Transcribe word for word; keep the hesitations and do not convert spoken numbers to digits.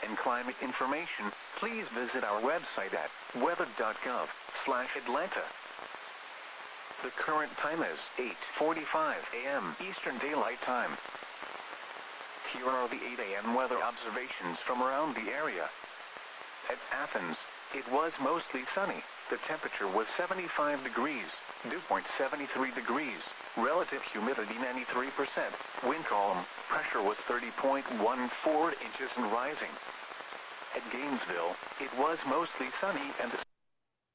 and climate information, please visit our website at weather dot gov slash Atlanta. The current time is eight forty-five a m Eastern Daylight Time. Here are the eight a m weather observations from around the area. At Athens, it was mostly sunny. The temperature was seventy-five degrees, dew point seventy-three degrees, relative humidity ninety-three percent, wind calm, pressure was thirty point one four inches and rising. At Gainesville, it was mostly sunny and the